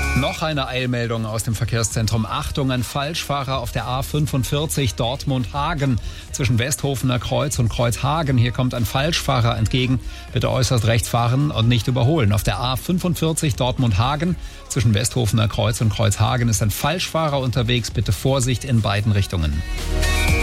Noch eine Eilmeldung aus dem Verkehrszentrum. Achtung, ein Falschfahrer auf der A45 Dortmund-Hagen zwischen Westhofener Kreuz und Kreuzhagen. Hier kommt ein Falschfahrer entgegen. Bitte äußerst rechts fahren und nicht überholen. Auf der A45 Dortmund-Hagen zwischen Westhofener Kreuz und Kreuzhagen ist ein Falschfahrer unterwegs. Bitte Vorsicht in beiden Richtungen.